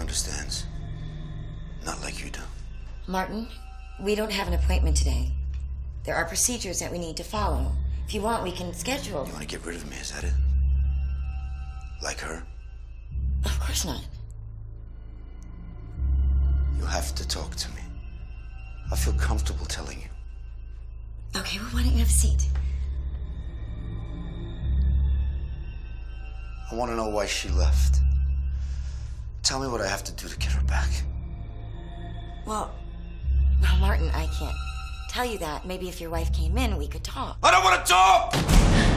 understands. Not like you do. Martin, we don't have an appointment today. There are procedures that we need to follow. If you want, we can schedule. You want to get rid of me, is that it? Like her? Of course not. You have to talk to me. I feel comfortable telling you. Okay, well, why don't you have a seat? I want to know why she left. Tell me what I have to do to get her back. Well, Martin, I can't tell you that. Maybe if your wife came in, we could talk. I don't want to talk!